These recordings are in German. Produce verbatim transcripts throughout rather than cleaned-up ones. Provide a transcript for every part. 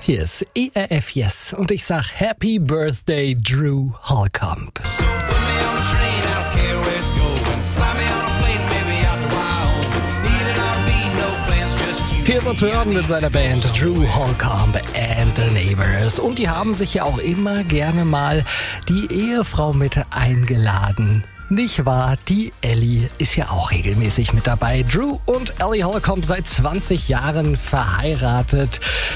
Hier ist E R F Yes und ich sag Happy Birthday Drew Holcomb. Hier ist er zu hören mit seiner Band Drew Holcomb and the Neighbors. Und die haben sich ja auch immer gerne mal die Ehefrau mit eingeladen. Nicht wahr? Die Ellie ist ja auch regelmäßig mit dabei. Drew und Ellie Holcomb seit zwanzig Jahren verheiratet.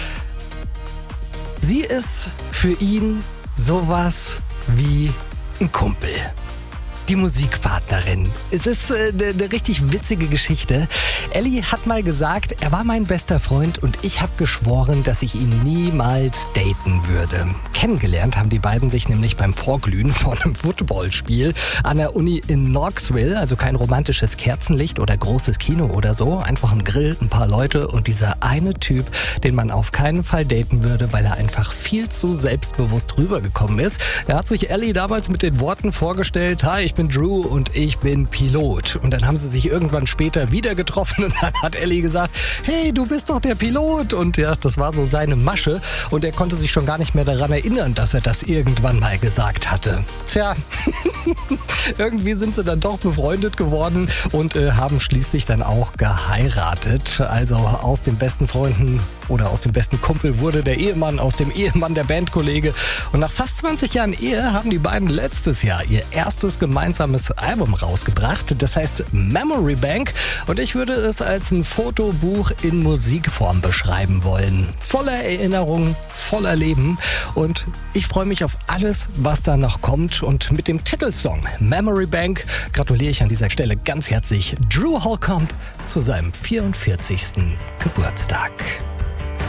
Sie ist für ihn sowas wie ein Kumpel. Die Musikpartnerin. Es ist eine äh, ne richtig witzige Geschichte. Ellie hat mal gesagt, er war mein bester Freund und ich habe geschworen, dass ich ihn niemals daten würde. Kennengelernt haben die beiden sich nämlich beim Vorglühen von einem Footballspiel an der Uni in Knoxville. Also kein romantisches Kerzenlicht oder großes Kino oder so. Einfach ein Grill, ein paar Leute und dieser eine Typ, den man auf keinen Fall daten würde, weil er einfach viel zu selbstbewusst rübergekommen ist. Er hat sich Ellie damals mit den Worten vorgestellt, hi, ich Ich bin Drew und ich bin Pilot. Und dann haben sie sich irgendwann später wieder getroffen und dann hat Ellie gesagt, hey, du bist doch der Pilot. Und ja, das war so seine Masche und er konnte sich schon gar nicht mehr daran erinnern, dass er das irgendwann mal gesagt hatte. Tja, irgendwie sind sie dann doch befreundet geworden und äh, haben schließlich dann auch geheiratet. Also aus den besten Freunden oder aus dem besten Kumpel wurde der Ehemann, aus dem Ehemann der Bandkollege. Und nach fast zwanzig Jahren Ehe haben die beiden letztes Jahr ihr erstes gemeinsames Album rausgebracht. Das heißt Memory Bank. Und ich würde es als ein Fotobuch in Musikform beschreiben wollen. Voller Erinnerungen, voller Leben. Und ich freue mich auf alles, was da noch kommt. Und mit dem Titelsong Memory Bank gratuliere ich an dieser Stelle ganz herzlich Drew Holcomb zu seinem vierundvierzigsten Geburtstag.